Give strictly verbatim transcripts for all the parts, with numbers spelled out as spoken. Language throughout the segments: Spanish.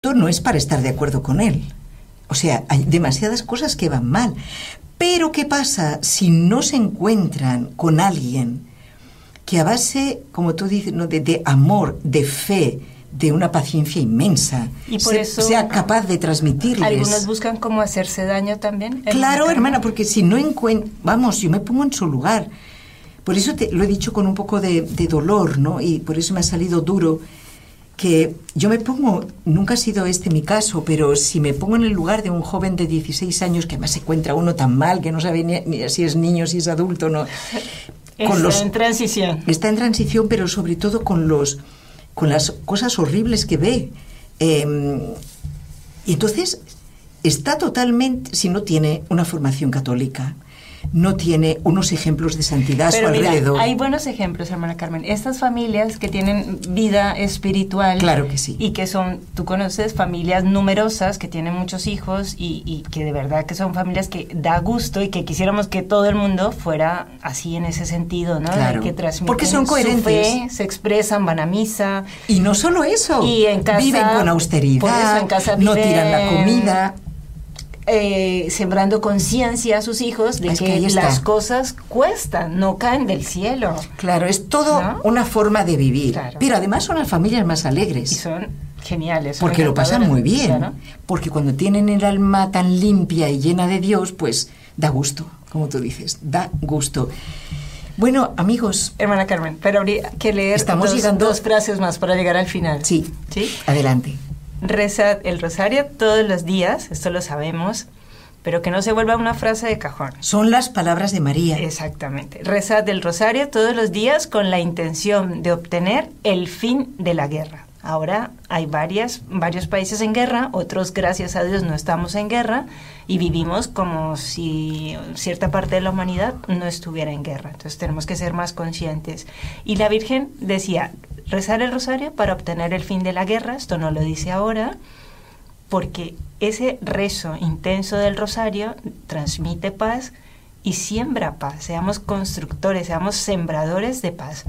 no es para estar de acuerdo con él. O sea, hay demasiadas cosas que van mal. Pero ¿qué pasa si no se encuentran con alguien que a base, como tú dices, ¿no? de, de amor, de fe, de una paciencia inmensa, y por se, eso sea capaz de transmitirles? Algunos buscan como hacerse daño también. Claro, hermana, porque si no encuentran... Vamos, yo me pongo en su lugar. Por eso te lo he dicho con un poco de, de dolor, ¿no? Y por eso me ha salido duro, que yo me pongo... Nunca ha sido este mi caso, pero si me pongo en el lugar de un joven de dieciséis años, que además se encuentra uno tan mal, que no sabe ni, ni si es niño, si es adulto, ¿no? Está con los, en transición. Está en transición, pero sobre todo con los... con las cosas horribles que ve. Eh, y entonces está totalmente, si no tiene una formación católica, no tiene unos ejemplos de santidad Pero a su mira, alrededor. Hay buenos ejemplos, hermana Carmen. Estas familias que tienen vida espiritual. Claro que sí. Y que son, tú conoces, familias numerosas que tienen muchos hijos y, y que de verdad que son familias que da gusto y que quisiéramos que todo el mundo fuera así en ese sentido, ¿no? Claro. Que transmiten porque son coherentes. Su fe, se expresan, van a misa. Y no solo eso. Y en casa, viven con austeridad. Por eso en casa no viven, tiran la comida. Eh, sembrando conciencia a sus hijos de es que, que las cosas cuestan, no caen del cielo. Claro, es todo, ¿no? Una forma de vivir. Claro. Pero además son las familias más alegres. Y son geniales. Son porque lo pasan muy bien. Claro. Porque cuando tienen el alma tan limpia y llena de Dios, pues da gusto, como tú dices, da gusto. Bueno, amigos. Hermana Carmen, pero habría que leer estamos dos, llegando... dos frases más para llegar al final. Sí, ¿Sí? Adelante. Rezad el rosario todos los días, esto lo sabemos, pero que no se vuelva una frase de cajón. Son las palabras de María. Exactamente. Rezad el rosario todos los días con la intención de obtener el fin de la guerra. Ahora hay varias, varios países en guerra, otros, gracias a Dios, no estamos en guerra y vivimos como si cierta parte de la humanidad no estuviera en guerra. Entonces tenemos que ser más conscientes. Y la Virgen decía, rezar el rosario para obtener el fin de la guerra. Esto no lo dice ahora, porque ese rezo intenso del rosario transmite paz y siembra paz. Seamos constructores, seamos sembradores de paz.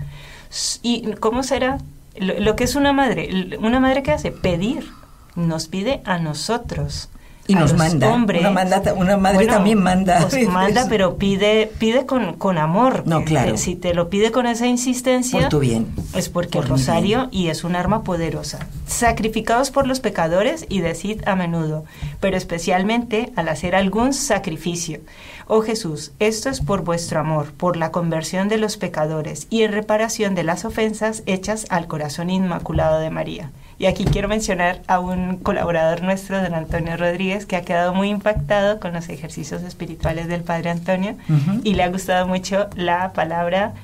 ¿Y cómo será? Lo, lo que es una madre, una madre que hace pedir, nos pide a nosotros. Y nos manda. Hombres. Una, manda, una madre bueno, también manda. Pues manda, pero pide pide con, con amor. No, claro. Si te lo pide con esa insistencia, por tu bien. Es porque por el rosario y es un arma poderosa. Sacrificados por los pecadores y decid a menudo, pero especialmente al hacer algún sacrificio. Oh Jesús, esto es por vuestro amor, por la conversión de los pecadores y en reparación de las ofensas hechas al corazón inmaculado de María. Y aquí quiero mencionar a un colaborador nuestro, don Antonio Rodríguez, que ha quedado muy impactado con los ejercicios espirituales del Padre Antonio, uh-huh. y le ha gustado mucho la palabra,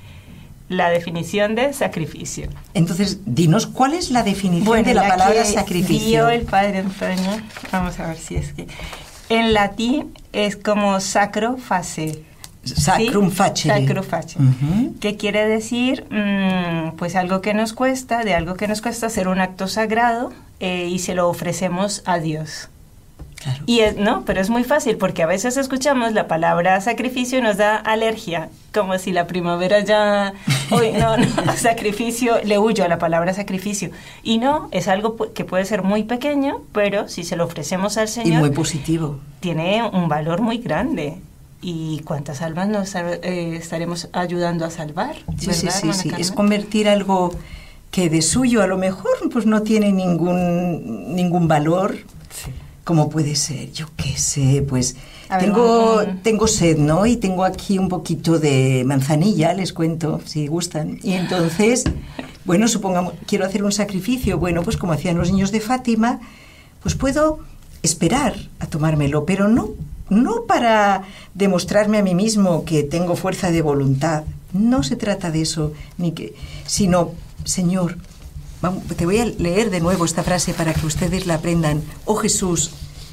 la definición de sacrificio. Entonces, dinos, ¿cuál es la definición bueno, de la, la palabra que sacrificio? Dio el Padre Antonio, vamos a ver si es que... En latín es como sacro face. Sacrum ¿sí? facere. Sacro facere. Uh-huh. ¿Qué quiere decir? Mm, pues algo que nos cuesta, de algo que nos cuesta hacer un acto sagrado eh, y se lo ofrecemos a Dios. Claro. Y es, no, pero es muy fácil porque a veces escuchamos la palabra sacrificio y nos da alergia, como si la primavera ya, uy, no, no, sacrificio, le huyo a la palabra sacrificio. Y no, es algo que puede ser muy pequeño, pero si se lo ofrecemos al Señor, y muy positivo, tiene un valor muy grande. ¿Y cuántas almas nos eh, estaremos ayudando a salvar? Sí, sí, sí, sí. Es convertir algo que de suyo a lo mejor pues no tiene ningún ningún valor. Sí. ¿Cómo puede ser? Yo qué sé, pues ver, tengo um, tengo sed, ¿no? Y tengo aquí un poquito de manzanilla, les cuento, si gustan. Y entonces, bueno, supongamos, quiero hacer un sacrificio. Bueno, pues como hacían los niños de Fátima, pues puedo esperar a tomármelo, pero no, no para demostrarme a mí mismo que tengo fuerza de voluntad. No se trata de eso, ni que, sino, Señor, vamos, te voy a leer de nuevo esta frase para que ustedes la aprendan. Oh Jesús,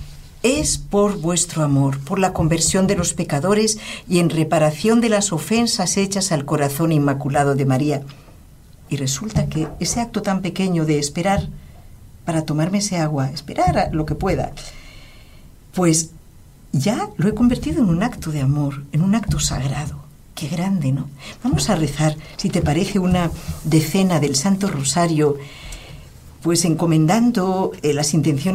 es por vuestro amor, por la conversión de los pecadores y en reparación de las ofensas hechas al corazón inmaculado de María. Y resulta que ese acto tan pequeño de esperar para tomarme ese agua, esperar a lo que pueda, pues ya lo he convertido en un acto de amor, en un acto sagrado. Qué grande, ¿no? Vamos a rezar, si te parece, una decena del Santo Rosario, pues encomendando eh, las intenciones